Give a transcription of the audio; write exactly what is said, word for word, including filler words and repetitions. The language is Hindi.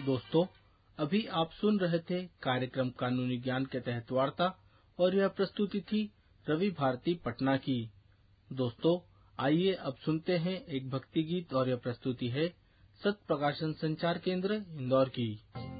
दोस्तों, अभी आप सुन रहे थे कार्यक्रम कानूनी ज्ञान के तहत वार्ता, और यह प्रस्तुति थी रवि भारती पटना की। दोस्तों, आइए अब सुनते हैं एक भक्ति गीत, और यह प्रस्तुति है सत्य प्रकाशन संचार केंद्र इंदौर की।